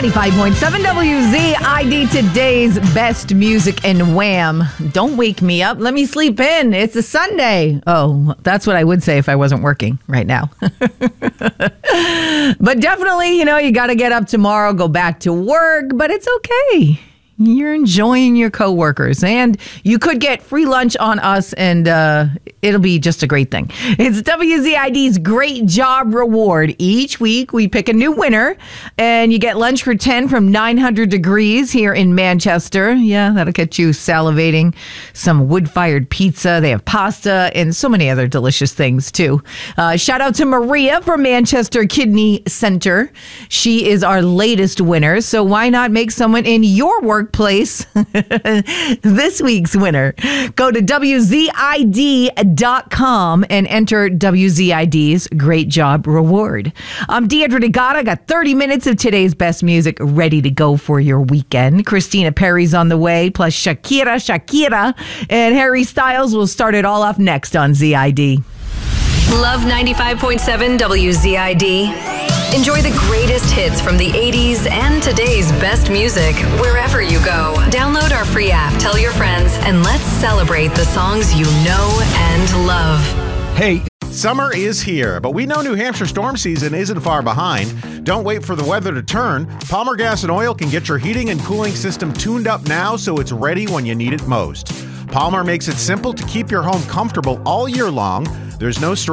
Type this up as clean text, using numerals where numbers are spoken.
95.7 WZID, today's best music, and wham. Don't wake me up. Let me sleep in. It's a Sunday. Oh, that's what I would say if I wasn't working right now. But definitely, you got to get up tomorrow, go back to work, but it's okay. You're enjoying your coworkers, and you could get free lunch on us, and it'll be just a great thing. It's WZID's Great Job Reward. Each week, we pick a new winner, and you get lunch for 10 from 900 Degrees here in Manchester. Yeah, that'll get you salivating. Some wood-fired pizza. They have pasta and so many other delicious things, too. Shout out to Maria from Manchester Kidney Center. She is our latest winner, so why not make someone in your workplace this week's winner? Go to WZID.com and enter WZID's Great Job Reward. I'm Deidre DeGata. Got 30 minutes of today's best music ready to go for your weekend. Christina Perry's on the way, plus Shakira, and Harry Styles will start it all off next on ZID. Love 95.7 WZID. Enjoy the greatest hits from the 80s and today's best music wherever you go. Download our free app, tell your friends, and let's celebrate the songs you know and love. Hey, summer is here, but we know New Hampshire storm season isn't far behind. Don't wait for the weather to turn. Palmer Gas and Oil can get your heating and cooling system tuned up now so it's ready when you need it most. Palmer makes it simple to keep your home comfortable all year long. There's no stress.